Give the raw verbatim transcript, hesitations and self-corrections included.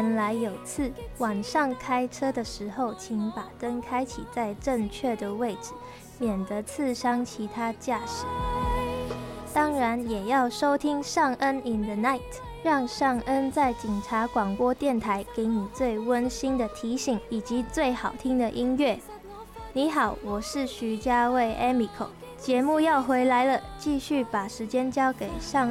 言来有刺，晚上开车的时候，请把灯开启在正确的位置，免得刺伤其他驾驶。当然也要收听尚恩 in the night， 让尚恩在警察广播电台给你最温馨的提醒以及最好听的音乐。你好，我是徐家卫 Emiko， 节目要回来了，继续把时间交给尚恩。